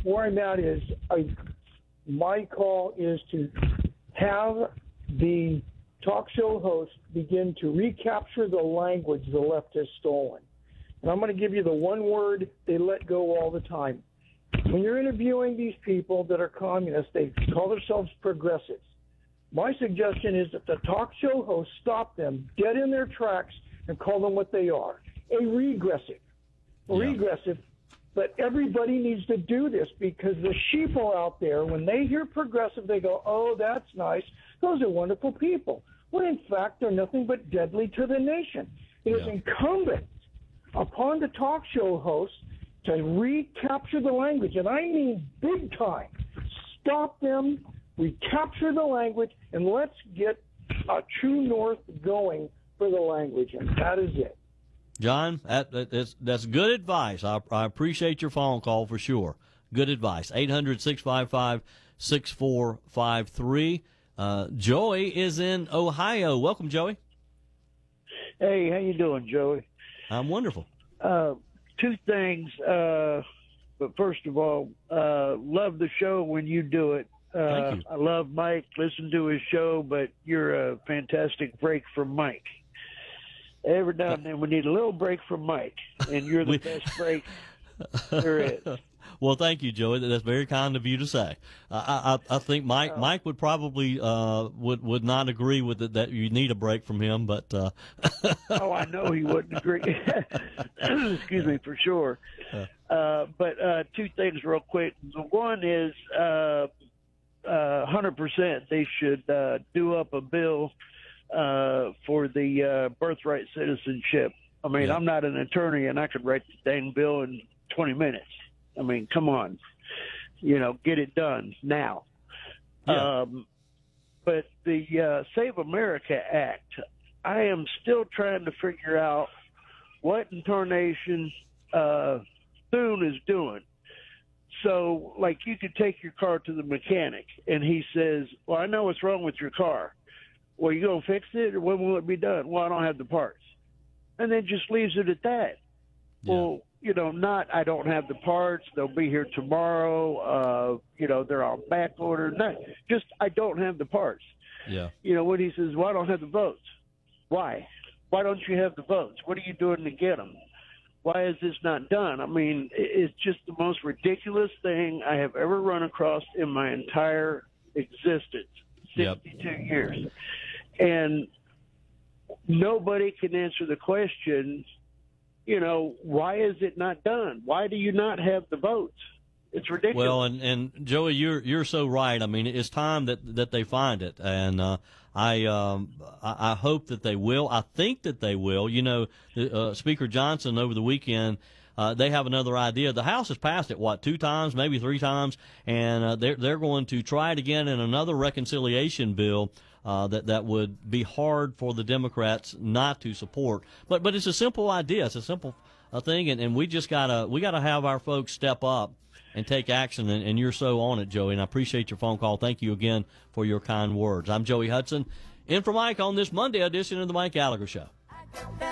where I'm at is my call is to have the talk show host begin to recapture the language the left has stolen. And I'm going to give you the one word they let go all the time. When you're interviewing these people that are communists, they call themselves progressives. My suggestion is that the talk show host stop them dead in their tracks and call them what they are, a regressive. Yeah. Regressive. But everybody needs to do this because the sheeple out there, when they hear progressive, they go, oh, that's nice. Those are wonderful people. When in fact, they're nothing but deadly to the nation. It is incumbent upon the talk show host to recapture the language, and I mean big time. Stop them, recapture the language, and let's get a true north going for the language, and that is it. John, that's good advice. I appreciate your phone call for sure. Good advice. 800-655-6453. Joey is in Ohio. Welcome, Joey. Hey, how you doing, Joey? I'm wonderful. Two things. But first of all, love the show when you do it. Thank you. I love Mike, listen to his show, but you're a fantastic break from Mike. Every now and then we need a little break from Mike, and you're the best break there is. Well, thank you, Joey. That's very kind of you to say. I think Mike would probably would not agree with it that you need a break from him, but oh, I know he wouldn't agree. Excuse me, for sure. But two things real quick. The one is 100% they should do up a bill for the birthright citizenship. I mean, I'm not an attorney, and I could write the dang bill in 20 minutes. I mean, come on, get it done now. Yeah. But the Save America Act, I am still trying to figure out what in tarnation Thune is doing. So, like, you could take your car to the mechanic, and he says, well, I know what's wrong with your car. Well, you going to fix it, or when will it be done? Well, I don't have the parts. And then just leaves it at that. Yeah. Well, not I don't have the parts. They'll be here tomorrow. They're on back order. Not just I don't have the parts. Yeah. When he says, well, I don't have the votes. Why? Why don't you have the votes? What are you doing to get them? Why is this not done? I mean, it's just the most ridiculous thing I have ever run across in my entire existence, 62 years. And nobody can answer the question, why is it not done? Why do you not have the votes? It's ridiculous. Well, and Joey, you're so right. I mean, it's time that they find it, and I hope that they will. I think that they will. Speaker Johnson over the weekend, they have another idea. The House has passed it 2 times, maybe 3 times, and they're going to try it again in another reconciliation bill. That would be hard for the Democrats not to support, but it's a simple idea. It's a simple thing, and we just gotta have our folks step up and take action. And you're so on it, Joey. And I appreciate your phone call. Thank you again for your kind words. I'm Joey Hudson, in for Mike on this Monday edition of the Mike Gallagher Show.